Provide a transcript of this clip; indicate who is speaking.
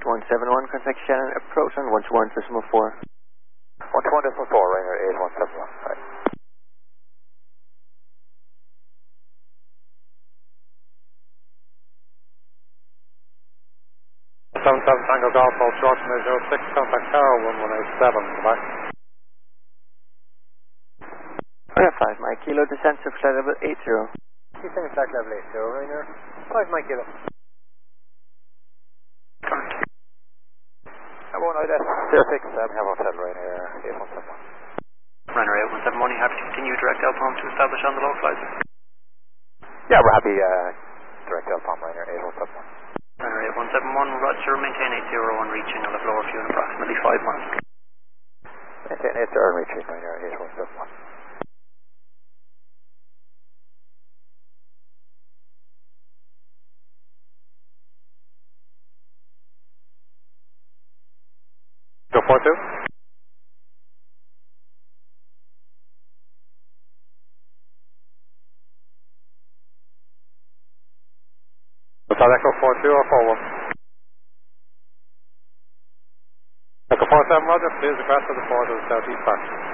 Speaker 1: 8171, contact Shannon approach on 121.4.
Speaker 2: 121.4, Rainer 8171, right.
Speaker 3: 77 Tango Golf, Old George, 06, contact Carol 1187, back.
Speaker 1: 5 Mike Kilo, descent to flight level 80.
Speaker 2: Descending flight level 80, Rainer. 5 Mike Kilo. Have 06, we have hotel, Rainer 8171.
Speaker 4: Rainer 8171, you happy to continue direct Alpha to establish on the low flight?
Speaker 2: Yeah, we're happy, direct Alpha, Rainer 8171.
Speaker 4: Rainer 8171, roger, maintain 801, reaching on the floor fuel in approximately 5 miles.
Speaker 2: Maintain 801, reaching, Rainer 8171.
Speaker 3: Go 42. Was that Echo 42 or 41? Echo 47, roger, please request to the 4 to the southeast back.